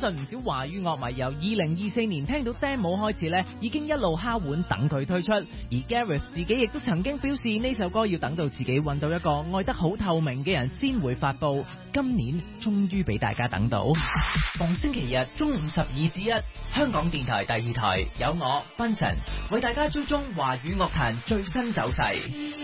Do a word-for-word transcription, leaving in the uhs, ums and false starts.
信唔少華語樂迷由二零二四年聽到 demo 開始咧，已經一路敲碗等佢推出。而 Gareth 自己亦都曾經表示呢首歌要等到自己揾到一個愛得好透明嘅人先會發佈。今年終於俾大家等到。逢星期日中午十二至一，香港電台第二台有我 Benson 為大家追蹤華語樂壇最新走勢。